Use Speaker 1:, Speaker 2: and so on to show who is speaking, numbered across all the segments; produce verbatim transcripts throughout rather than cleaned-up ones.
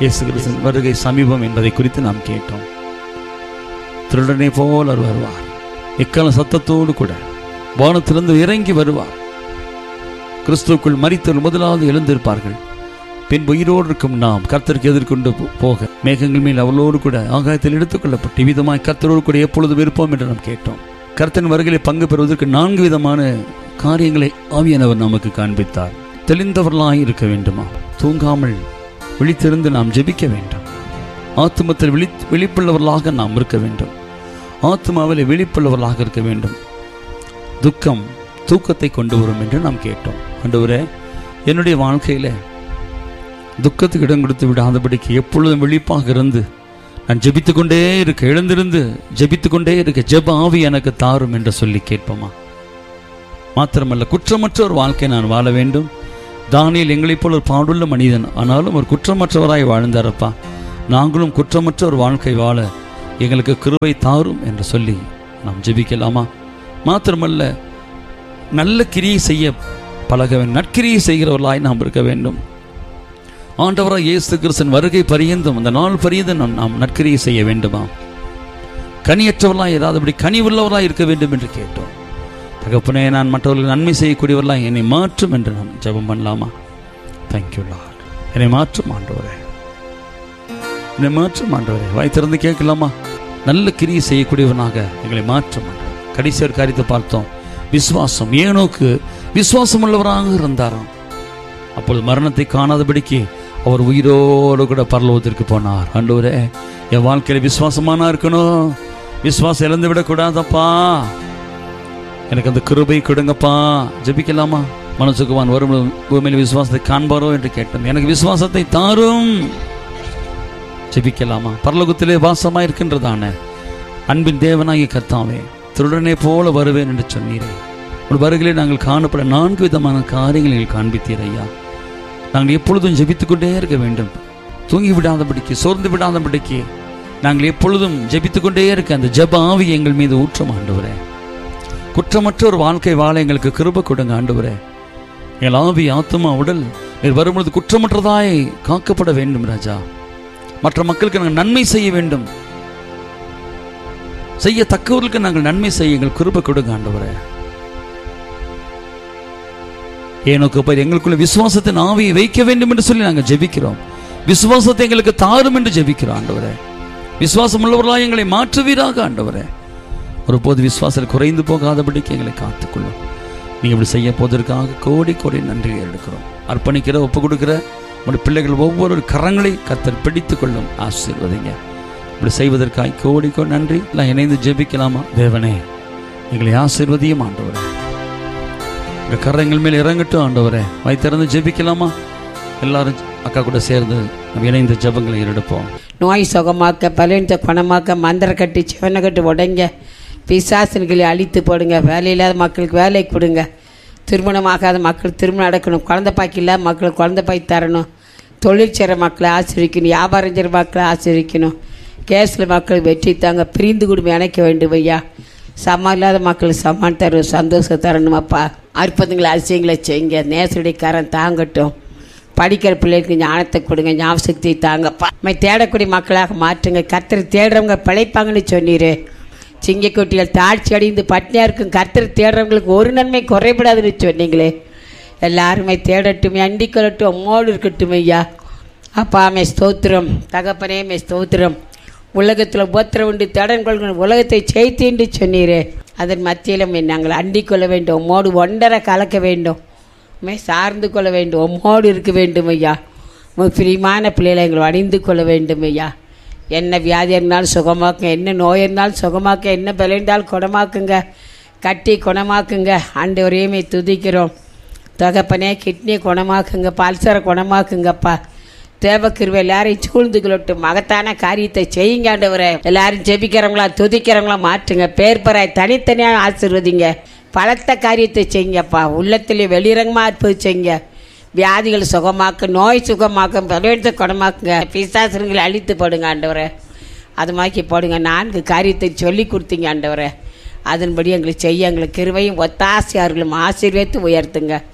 Speaker 1: இயேசு கிறிஸ்துவின் வருகை சமீபம் என்பதை குறித்து நாம் கேட்டோம். திருடனை போல் அவர் வருவார். எக்கால சத்தத்தோடு கூட வானத்திலிருந்து இறங்கி வருவார். கிறிஸ்துவுக்குள் மரித்தவர்கள் முதலாவது எழுந்திருப்பார்கள். பின் உயிரோடு இருக்கும் நாம் கர்த்தருக்கு எதிர்கொண்டு போக மேகங்கள் மேல் அவளோடு கூட ஆகாயத்தில் எடுத்துக் கொள்ளப்பட்டு விதமாய் கர்த்தரோடு கூட எப்பொழுதும் இருப்போம் என்று நாம் கேட்டோம். கர்த்தன் வருகையிலே பங்கு பெறுவதற்கு நான்கு விதமான காரியங்களை ஆவியானவர் நமக்கு காண்பித்தார். தெளிந்தவர்களாய் இருக்க வேண்டுமா? தூங்காமல் விழித்திருந்து நாம் ஜெபிக்க வேண்டும். ஆத்துமத்தில் விழி விழிப்புள்ளவர்களாக நாம் இருக்க வேண்டும். ஆத்மாவில் விழிப்புள்ளவர்களாக இருக்க வேண்டும். துக்கம் தூக்கத்தை கொண்டு வரும் என்று நாம் கேட்டோம். ஆண்டவரே, என்னுடைய வாழ்க்கையில துக்கத்துக்கு இடம் கொடுத்து விடாதபடிக்கு எப்பொழுதும் விழிப்பாக இருந்து நான் ஜெபித்து கொண்டே இருக்க, எழுந்திருந்து ஜெபித்து கொண்டே இருக்க ஜெப ஆவி எனக்கு தாரும் என்று சொல்லி கேட்போமா? மாத்திரமல்ல, குற்றமற்ற ஒரு வாழ்க்கை நான் வாழ வேண்டும். தானியேல் எங்களைப் போல் ஒரு பாடுள்ள மனிதன், ஆனாலும் ஒரு குற்றமற்றவராய் வாழ்ந்தாரப்பா. நாங்களும் குற்றமற்ற ஒரு வாழ்க்கை வாழ எங்களுக்கு கிருபை தாரும் என்று சொல்லி நாம் ஜெபிக்கலாமா? மாத்திரமல்ல, நல்ல கிரியை செய்ய பழக வேண்டும். நற்கிரியை செய்கிறவர்களாய் நாம் இருக்க வேண்டும். ஆண்டவராய் இயேசு கிறிஸ்துவின் வருகை பரியந்தும் அந்த நாள் பரியந்தும் நாம் நற்கிரியை செய்ய வேண்டுமா? கனியற்றவர்களாய் இராதபடி கனிவுள்ளவர்களாய் இருக்க வேண்டும் என்று கேட்டோம். தகப்பனே, நான் மற்றவர்களுக்கு நன்மை செய்யக்கூடியவர்களாய் என்னை மாற்றும் என்று நாம் ஜெபம் பண்ணலாமா? Thank you Lord. என்னை மாற்றும் ஆண்டவரே, என்னை மாற்றும் ஆண்டவரே. வாய் திறந்து கேட்கலாமா? நல்ல கிரியை செய்யக்கூடியவனாக எங்களை மாற்றும் ஆண்டவரே. கடைசி ஒரு காரியத்தை பார்த்தோம். விசுவாசம். ஏனோக்கு விசுவாசம் உள்ளவராக இருந்தாராம். அப்பொழுது மரணத்தை காணாதபடிக்கு அவர் உயிரோடு கூட பரலோகத்திற்கு போனார். ஆண்டவரே, என் வாழ்க்கையில விசுவாசமானா இருக்கணும். விசுவாசம் இழந்து விடக்கூடாதப்பா. எனக்கு அந்த கிருபை கொடுங்கப்பா. ஜெபிக்கலாமா? மனசுக்குவான் வரும் பூமியில் விசுவாசத்தை காண்பாரோ என்று கேட்டோம். எனக்கு விசுவாசத்தை தாரும். ஜெபிக்கலாமா? பரலோகத்திலே வாசமாய் இருக்கின்றதான அன்பின் தேவனாகிய கர்த்தாவே, திருடனை போல வருவேன் என்று சொன்னீரே. ஒரு வருகையிலே நாங்கள் காணப்பட நான்கு விதமான காரியங்களை காண்பித்தீர் ஐயா. நாங்கள் எப்பொழுதும் ஜெபித்துக் கொண்டே இருக்க வேண்டும். தூங்கி விடாதபடிக்கு, சோர்ந்து விடாதபடிக்கு நாங்கள் எப்பொழுதும் ஜெபித்துக் கொண்டே இருக்க அந்த ஜெப ஆவி எங்கள் மீது ஊற்றம் ஆண்டவரே. குற்றமற்ற ஒரு வாழ்க்கை வாழ எங்களுக்கு கிருபை கொடுங்க ஆண்டவரே. எங்கள் ஆவி, ஆத்மா, உடல் நீர் வரும்பொழுது குற்றமற்றதாய் காக்கப்பட வேண்டும் ராஜா. மற்ற மக்களுக்கு நாங்கள் நன்மை செய்ய வேண்டும். செய்யத்தக்கவர்களுக்கு நாங்கள் நன்மை செய்ய எங்கள் கிருபை கொடுங்க ஆண்டவரே. ஏனோக்கு போய் எங்களுக்குள்ள விசுவாசத்தின் ஆவியை வைக்க வேண்டும் என்று சொல்லி நாங்கள் ஜெபிக்கிறோம். விசுவாசத்தை எங்களுக்கு தாரும் என்று ஜெபிக்கிறோம் ஆண்டவரே. விசுவாசம் உள்ளவர்களாக எங்களை மாற்றுவீராக ஆண்டவரே. ஒருபோது விசுவாசம் குறைந்து போகாதபடிக்கு எங்களை காத்துக்கொள்ளும். நீங்க இப்படி செய்ய போவதற்காக கோடி கோடி நன்றி எடுக்கிறோம். அர்ப்பணிக்கிற, ஒப்பு கொடுக்கிற உங்களுடைய பிள்ளைகள் ஒவ்வொரு கரங்களை கர்த்தர் பிடித்துக் கொள்ளும். ஆசீர்வதிங்க. இப்படி செய்வதற்காக கோடி கோடி நன்றி. எல்லாம் இணைந்து ஜெபிக்கலாமா? தேவனே, எங்களை ஆசீர்வதியும் ஆண்டவரே. இந்த கரங்கள் மேல் இறங்கட்டும் ஆண்டவரே. வைத்திறந்து ஜெபிக்கலாமா? எல்லாரும் அக்கா கூட சேர்ந்து நம்ம இணைந்த ஜெபங்களை எடுப்போம்.
Speaker 2: நோய் சுகமாக்க, பலவீனத்தை குணமாக்க, மந்திர கட்டு, சிவனை கட்டு உடைங்க, பிசாசுகளை அழித்து போடுங்க. வேலை இல்லாத மக்களுக்கு வேலை கொடுங்க. திருமணமாகாத மக்கள் திருமணம் நடக்கணும். குழந்தை பாக்கி இல்லாத மக்களுக்கு குழந்தை பாக்கி தரணும். தொழில் செய்கிற மக்களை ஆசிரியக்கணும். வியாபாரம் செய்கிற மக்களை ஆசிரியக்கணும். கேஸில் மக்கள் வெற்றி தாங்க. பிரிந்து குடும்பம் இணைக்க வேண்டும் ஐயா. சமம் இல்லாத மக்களுக்கு சமான் தரும், சந்தோஷம் தரணும் அப்பா. அற்புதங்களை அதிசயங்களை செய்யுங்க. நேசருடைய கரம் தாங்கட்டும். படிக்கிற பிள்ளைகளுக்கு ஞானத்தை கொடுங்க, ஞாபகத்தை தாங்கப்பா. நம்ம தேடக்கூடிய மக்களாக மாற்றுங்க. கர்த்தரை தேடுறவங்க பிழைப்பாங்கன்னு சொன்னீர். சிங்கக்குட்டிகள் தாழ்ச்சி அடைந்து பட்னியாக இருக்கும். கர்த்தரை தேடுறவங்களுக்கு ஒரு நன்மை குறைபடாதுன்னு சொன்னீங்களே. எல்லாருமே தேடட்டும், அண்டி கொள்ளட்டும், அம்மோடு இருக்கட்டும் ஐயா. அப்பா மே ஸ்தோத்திரம். தகப்பனே மே ஸ்தோத்திரம். உலகத்தில் உபத்திரம் உண்டு, தேடன் கொள்கிற உலகத்தை செய்தீண்டு சொன்னீரே. அதன் மத்தியிலும் நாங்கள் அண்டிக் கொள்ள வேண்டும். உம்மோடு ஒன்றரை கலக்க வேண்டும். மே சார்ந்து கொள்ள வேண்டும். உம்மோடு இருக்க வேண்டும் ஐயா. உங்கள் பிரியமான பிள்ளைகளை எங்களை அணிந்து கொள்ள வேண்டும் ஐயா. என்ன வியாதி இருந்தாலும் சுகமாக்குங்க, என்ன நோய் இருந்தாலும் சுகமாக்க, என்ன பலம் இருந்தாலும் குணமாக்குங்க, கட்டி குணமாக்குங்க. ஆண்டவரையுமே துதிக்கிறோம். தகப்பனே, கிட்னியை குணமாக்குங்க, பல்சரை குணமாக்குங்கப்பா. தேவக்கிருவை எல்லாரையும் சூழ்ந்து கொள்ளட்டும். மகத்தான காரியத்தை செய்யுங்க ஆண்டவரே. எல்லாரும் ஜெபிக்கிறவங்களா துதிக்கிறவங்களா மாற்றுங்க. பேர் பெறாய் தனித்தனியாக ஆசீர்வதிங்க. பலத்த காரியத்தை செய்யுங்கப்பா. உள்ளத்திலே வெளிரங்கமாக அற்புதம் செய்யுங்க. வியாதிகள் சுகமாக்க, நோய் சுகமாக்க, பலவீனத்தை குணமாக்குங்க. பிசாசுகளை அழித்து போடுங்க ஆண்டவரே. அது மாக்கி போடுங்க. நான்கு காரியத்தை சொல்லி கொடுத்தீங்க ஆண்டவரே. அதன்படி எங்களுக்கு செய்ய எங்களுக்கு கிருபையும் ஒத்தாசையார்களும் ஆசீர்வதித்து உயர்த்துங்க.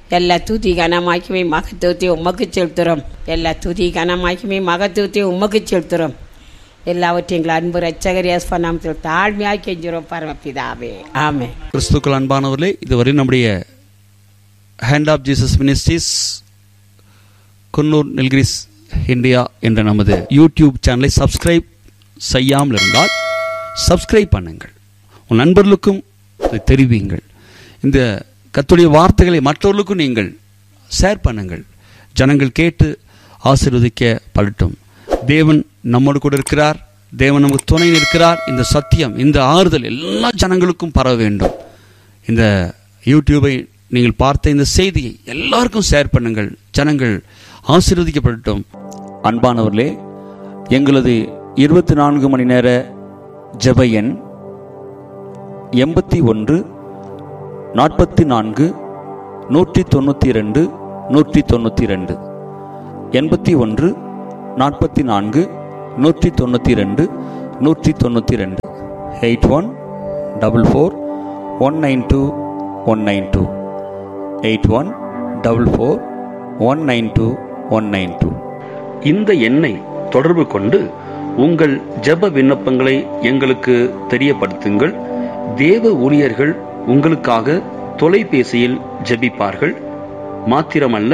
Speaker 2: எல்லா துதி கனமாக்கியுமே மகத்துவத்தையும் உமக்கு செலுத்துகிறோம். எல்லா துதி கனமாக்கியுமே மகத்துவத்தையும் உமக்கு செலுத்துகிறோம். எல்லாவற்றையும் எங்கள் அன்பு ரட்சகர் இயேசுவின் நாமத்தில் தாழ்மையாக கெஞ்சுகிறோம் பரமபிதாவே, ஆமென்.
Speaker 1: கிறிஸ்துக்கள் அன்பானவர்களே, இதுவரை நம்முடைய hand of Jesus ministries Coonoor Nilgiris India என்ற நமது யூடியூப் சேனலை சப்ஸ்கிரைப் செய்யாமல் இருந்தால் சப்ஸ்கிரைப் பண்ணுங்கள். உன் நண்பர்களுக்கும் அதை தெரிவிங்கள். இந்த கர்த்தருடைய வார்த்தைகளை மற்றவர்களுக்கும் நீங்கள் ஷேர் பண்ணுங்கள். ஜனங்கள் கேட்டு ஆசீர்வதிக்கப்படட்டும். தேவன் நம்மோடு கூட இருக்கிறார். தேவன் நமக்கு துணை நிற்கிறார். இந்த சத்தியம், இந்த ஆறுதல் எல்லா ஜனங்களுக்கும் பரவ வேண்டும். இந்த யூடியூபை நீங்கள் பார்த்த இந்த செய்தியை எல்லாருக்கும் ஷேர் பண்ணுங்கள். ஜனங்கள் ஆசீர்வதிக்கப்படட்டும். அன்பானவர்களே, எங்களது இருபத்தி நான்கு மணி நேர ஜெப எண் எண்பத்தி ஒன்று நாற்பத்தி நான்கு நூற்றி தொண்ணூற்றி ரெண்டு நூற்றி தொண்ணூற்றி ரெண்டு எண்பத்தி ஒன்று நாற்பத்தி நான்கு நூற்றி தொண்ணூற்றி ரெண்டு நூற்றி தொண்ணூற்றி ரெண்டு eight one double four one nine two one nine two eight one double four one nine two one nine two. இந்த எண்ணை தொடர்பு கொண்டு உங்கள் ஜெப விண்ணப்பங்களை எங்களுக்கு தெரியப்படுத்துங்கள். தேவ ஊழியர்கள் உங்களுக்காக தொலைபேசியில் ஜெபிப்பார்கள். மாத்திரமல்ல,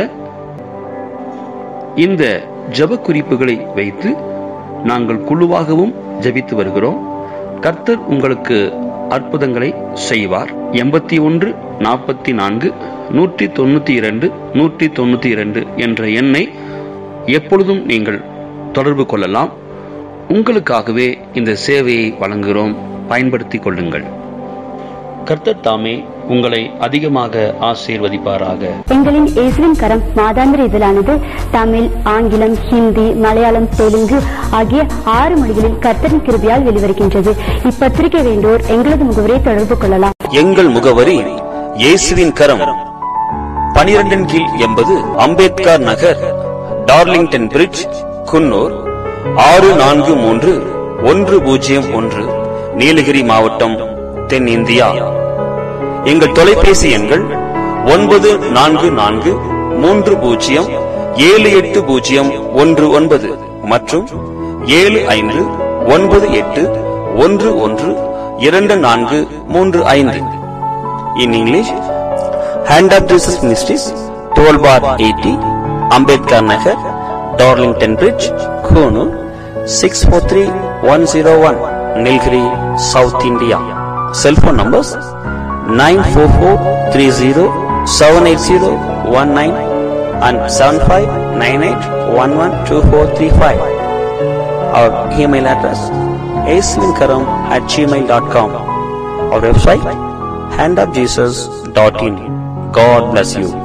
Speaker 1: இந்த ஜெப குறிப்புகளை வைத்து நாங்கள் குழுவாகவும் ஜெபித்து வருகிறோம். கர்த்தர் உங்களுக்கு அற்புதங்களை செய்வார். எண்பத்தி ஒன்று நாற்பத்தி நான்கு நூற்றி தொண்ணூற்றி இரண்டு நூற்றி தொண்ணூற்றி இரண்டு என்ற எண்ணை எப்பொழுதும் நீங்கள் தொடர்பு கொள்ளலாம். உங்களுக்காகவே இந்த சேவையை வழங்குகிறோம். பயன்படுத்திக் கொள்ளுங்கள். கர்த்தர் தாமே உங்களை அதிகமாக ஆசீர்வதிப்பாராக.
Speaker 3: எங்களின் இயேசுவின் கரம் மாதாந்திர இதழானது தமிழ், ஆங்கிலம், ஹிந்தி, மலையாளம், தெலுங்கு ஆகிய ஆறு மொழிகளில் கர்த்தரின் கிருபையால் வெளிவருகின்றது. இப்பத்திரிகை வேண்டோர் எங்களது முகவரியை தொடர்பு கொள்ளலாம்.
Speaker 4: எங்கள் முகவரி இயேசுவின் கரம், பனிரெண்டின் கீழ் எண்பது அம்பேத்கர் நகர், டார்லிங்டன் பிரிட்ஜ், குன்னூர் ஆறு நான்கு மூன்று ஒன்று பூஜ்ஜியம் ஒன்று, நீலகிரி மாவட்டம், தென்னிந்தியா. எங்கள் தொலைபேசி எண்கள் ஒன்பது நான்கு நான்கு மூன்று பூஜ்ஜியம் ஏழு எட்டு பூஜ்ஜியம் ஒன்று ஒன்பது மற்றும் ஏழு ஐந்து ஒன்பது எட்டு ஒன்று ஒன்று இரண்டு நான்கு மூன்று ஐந்து. In English, hand of Jesus ministries, twelve bar eighty, Ambedkar Nagar, Darlington bridge, Coonoor six four three one zero one, Nilgiri, south India. Cellphone numbers nine four four three zero seven eight zero one nine and seven five nine eight one one two four three five. Our email address aislinkaram at gmail dot com. Our website hand of jesus dot in. God bless you.